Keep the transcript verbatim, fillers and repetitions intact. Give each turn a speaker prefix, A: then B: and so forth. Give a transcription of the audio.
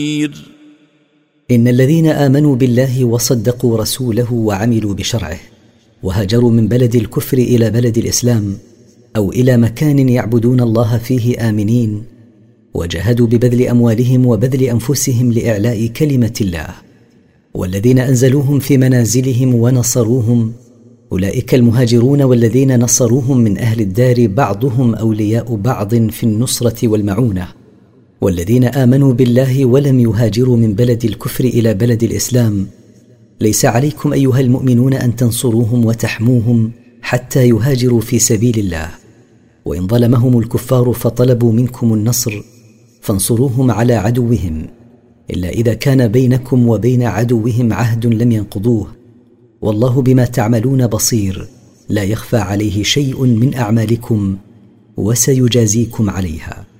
A: إن الذين آمنوا بالله وصدقوا رسوله وعملوا بشرعه وهاجروا من بلد الكفر إلى بلد الإسلام أو إلى مكان يعبدون الله فيه آمنين وجاهدوا ببذل أموالهم وبذل أنفسهم لإعلاء كلمة الله والذين أنزلوهم في منازلهم ونصروهم أولئك المهاجرون والذين نصروهم من أهل الدار بعضهم أولياء بعض في النصرة والمعونة والذين آمنوا بالله ولم يهاجروا من بلد الكفر إلى بلد الإسلام ليس عليكم أيها المؤمنون أن تنصروهم وتحموهم حتى يهاجروا في سبيل الله وإن ظلمهم الكفار فطلبوا منكم النصر فانصروهم على عدوهم إلا إذا كان بينكم وبين عدوهم عهد لم ينقضوه والله بما تعملون بصير لا يخفى عليه شيء من أعمالكم وسيجازيكم عليها.